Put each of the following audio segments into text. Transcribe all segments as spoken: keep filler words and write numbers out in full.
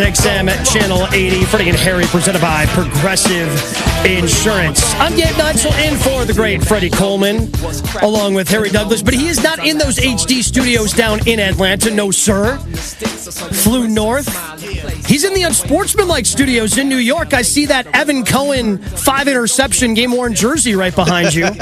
X M at Channel eighty, Freddie and Harry, presented by Progressive Insurance. I'm Gabe Neitzel in for the great Freddie Coleman, along with Harry Douglas, but he is not in those H D studios down in Atlanta, no sir. Flew north. He's in the Unsportsmanlike studios in New York. I see that Evan Cohen five interception game-worn jersey right behind you.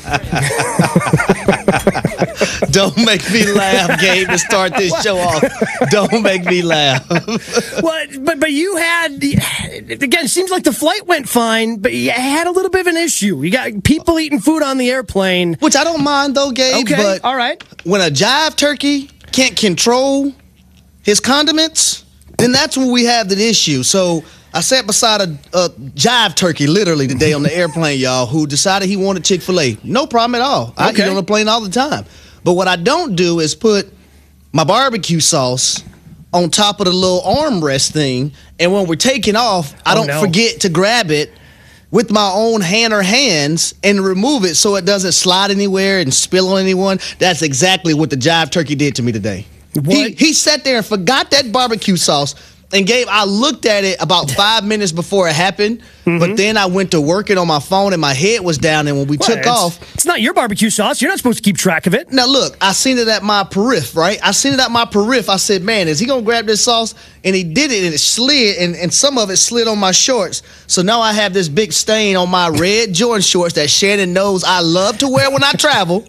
Don't make me laugh, Gabe, to start this show off. Don't make me laugh. Well, but but you had, again, seems like the flight went fine, but you had a little bit of an issue. You got people eating food on the airplane. Which I don't mind, though, Gabe. Okay, but all right. When a jive turkey can't control his condiments, then that's when we have the issue. So I sat beside a, a jive turkey literally today on the airplane, y'all, who decided he wanted Chick-fil-A. No problem at all. I Okay. eat on the plane all the time. But what I don't do is put my barbecue sauce on top of the little armrest thing, and when we're taking off, I Oh, don't no. forget to grab it with my own hand or hands and remove it so it doesn't slide anywhere and spill on anyone. That's exactly what the jive turkey did to me today. What? He, he sat there and forgot that barbecue sauce. And Gabe, I looked at it about five minutes before it happened, mm-hmm. but then I went to working on my phone and my head was down. And when we Well, took it's, off, it's not your barbecue sauce. You're not supposed to keep track of it. now look, I seen it at my periph, right? I seen it at my periph. I said, man, is he gonna grab this sauce? And he did it, and it slid, and, and some of it slid on my shorts. So now I have this big stain on my red Jordan shorts that Shannon knows I love to wear when I travel.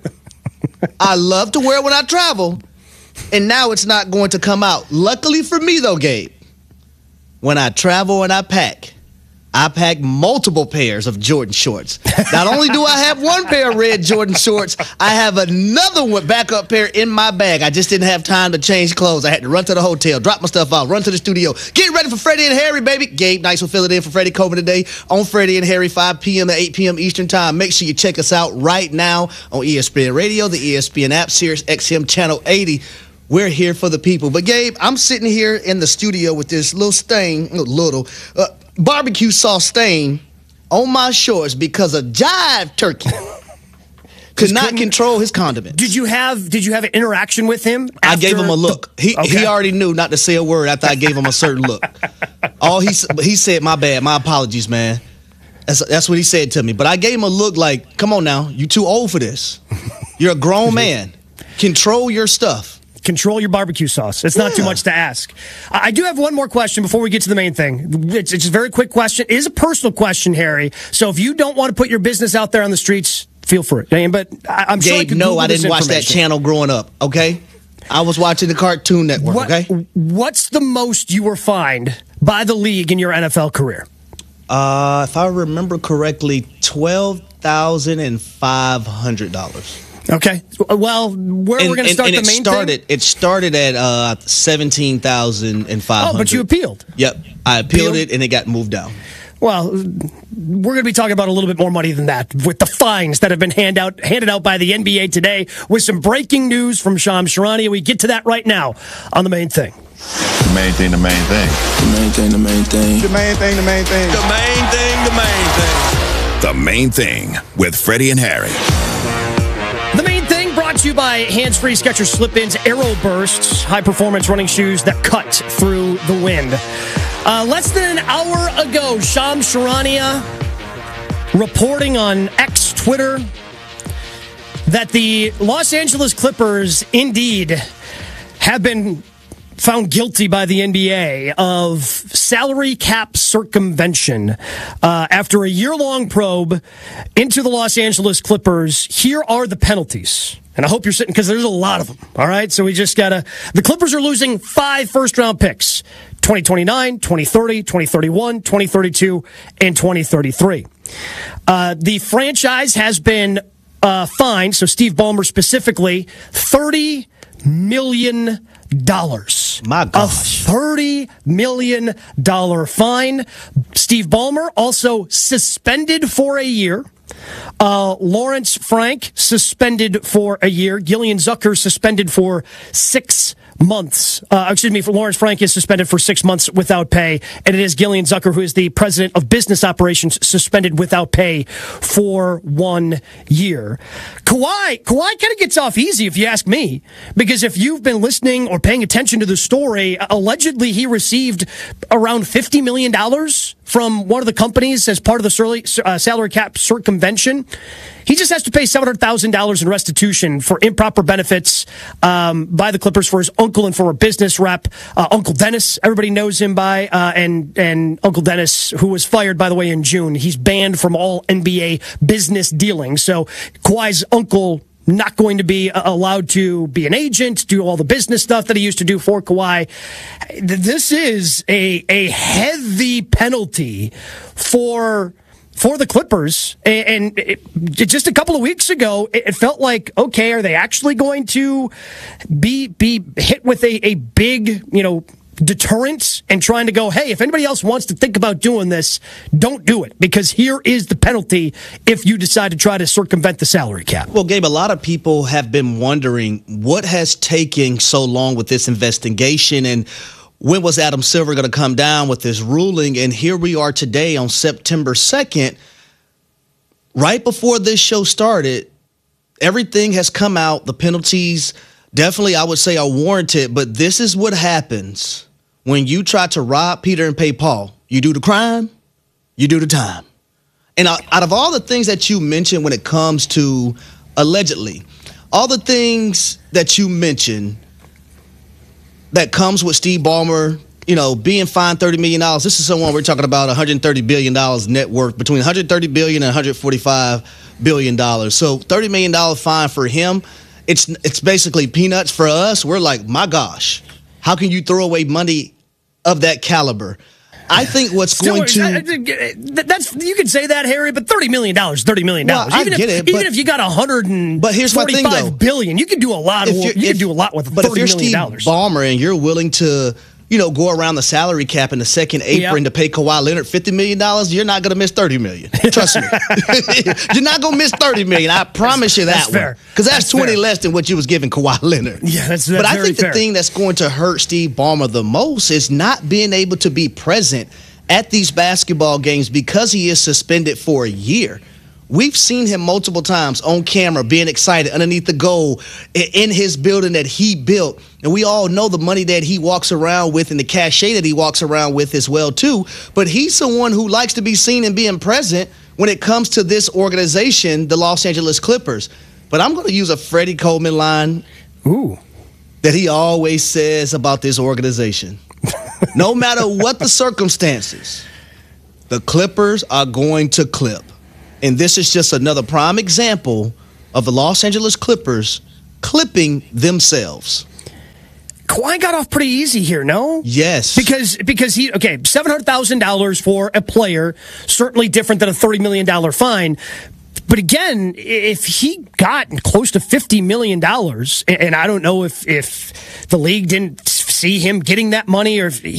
I love to wear when I travel, and now it's not going to come out. Luckily for me, though, Gabe, when I travel and I pack, I pack multiple pairs of Jordan shorts. Not only do I have one pair of red Jordan shorts, I have another one backup pair in my bag. I just didn't have time to change clothes. I had to run to the hotel, drop my stuff off, run to the studio, get ready for Freddie and Harry, baby. Gabe Nice will fill it in for Freddie Coleman today on Freddie and Harry, five p.m. to eight p.m. Eastern Time. Make sure you check us out right now on E S P N Radio, the E S P N app, Sirius X M Channel eighty. We're here for the people. But, Gabe, I'm sitting here in the studio with this little stain, little uh, barbecue sauce stain on my shorts because a jive turkey could not control his condiments. Did you have Did you have an interaction with him? I gave him a look. The, he okay. he already knew not to say a word after I gave him a certain look. All he he said, my bad, my apologies, man. That's that's what he said to me. But I gave him a look like, come on now, you too old for this. You're a grown man. Control your stuff. Control your barbecue sauce. It's not Yeah. too much to ask. I do have one more question before we get to the main thing. It's, it's a very quick question. It is a personal question, Harry. So if you don't want to put your business out there on the streets, feel free. But I, I'm sure I Gabe, could no, Google I this didn't watch that information. channel growing up, okay? I was watching the Cartoon Network, What, okay? What's the most you were fined by the league in your N F L career? Uh, if I remember correctly, twelve thousand five hundred dollars. Okay. Well, where And, we're going to and, start and the it main started, thing? It started at uh, seventeen thousand five hundred. Oh, but you appealed. Yep. I appealed Appealed? it, and it got moved down. Well, we're going to be talking about a little bit more money than that with the fines that have been hand out, handed out by the N B A today with some breaking news from Shams Charania. We get to that right now on the main thing. The main thing, the main thing. The main thing, the main thing. The main thing, the main thing. The main thing, the main thing. The Main Thing with Freddie and Harry. The main thing brought to you by Hands-Free Skechers Slip-Ins Aero Bursts, high-performance running shoes that cut through the wind. Uh, less than an hour ago, Shams Charania reporting on X Twitter that the Los Angeles Clippers indeed have been found guilty by the N B A of salary cap circumvention uh, after a year-long probe into the Los Angeles Clippers. Here are the penalties. And I hope you're sitting because there's a lot of them. All right. So we just got to. The Clippers are losing five first round picks: twenty twenty-nine, twenty thirty, twenty thirty-one, twenty thirty-two, and twenty thirty-three. Uh, the franchise has been uh, fined, so Steve Ballmer specifically, thirty million dollars. My gosh. A thirty million dollars fine. Steve Ballmer also suspended for a year. Uh, Lawrence Frank suspended for a year. Gillian Zucker suspended for six months. Uh, excuse me, for Lawrence Frank is suspended for six months without pay, and it is Gillian Zucker, who is the president of business operations, suspended without pay for one year. Kawhi, Kawhi kind of gets off easy, if you ask me, because if you've been listening or paying attention to the story, allegedly he received around fifty million dollars from one of the companies as part of the salary, uh, salary cap circumvention. He just has to pay seven hundred thousand dollars in restitution for improper benefits um, by the Clippers for his uncle and former business rep, uh, Uncle Dennis. Everybody knows him by, uh, and, and Uncle Dennis, who was fired, by the way, in June. He's banned from all N B A business dealings. So Kawhi's uncle not going to be allowed to be an agent, do all the business stuff that he used to do for Kawhi. This is a, a heavy penalty for... for the Clippers, and it, just a couple of weeks ago, it felt like, okay, are they actually going to be be hit with a, a big, you know, deterrent and trying to go, hey, if anybody else wants to think about doing this, don't do it, because here is the penalty if you decide to try to circumvent the salary cap. Well, Gabe, a lot of people have been wondering what has taken so long with this investigation, and when was Adam Silver going to come down with this ruling? And here we are today on September second. Right before this show started, everything has come out. The penalties definitely, I would say, are warranted. But this is what happens when you try to rob Peter and pay Paul. You do the crime, you do the time. And out of all the things that you mentioned when it comes to allegedly, all the things that you mentioned that comes with Steve Ballmer, you know, being fined thirty million dollars. This is someone we're talking about one hundred thirty billion dollars net worth, between one hundred thirty billion dollars and one hundred forty-five billion dollars. So thirty million dollars fine for him, it's it's basically peanuts for us. We're like, my gosh, how can you throw away money of that caliber? I think what's Still, going to... That's, you can say that, Harry, but thirty million dollars, thirty million dollars. Well, I even get if, it, even but, if you got one hundred but here's my thing, though. billion, you can do a lot. Of, you if, can do a lot with but thirty million dollars. But if you're Steve Ballmer and you're willing to, you know, go around the salary cap in the second apron yep. to pay Kawhi Leonard fifty million dollars, you're not going to miss thirty million dollars. Trust me. You're not going to miss thirty million dollars. I promise you that that's one. Fair. Because that's, that's twenty fair. less than what you was giving Kawhi Leonard. Yeah, that's, that's But I very think the fair. thing that's going to hurt Steve Ballmer the most is not being able to be present at these basketball games because he is suspended for a year. We've seen him multiple times on camera being excited underneath the goal in his building that he built. And we all know the money that he walks around with and the cachet that he walks around with as well, too. But he's someone who likes to be seen and being present when it comes to this organization, the Los Angeles Clippers. But I'm going to use a Freddie Coleman line Ooh. that he always says about this organization. No matter what the circumstances, the Clippers are going to clip. And this is just another prime example of the Los Angeles Clippers clipping themselves. Kawhi got off pretty easy here, no? Yes. Because because he, okay, seven hundred thousand dollars for a player, certainly different than a thirty million dollars fine. But again, if he got close to fifty million dollars, and I don't know if, if the league didn't see him getting that money or if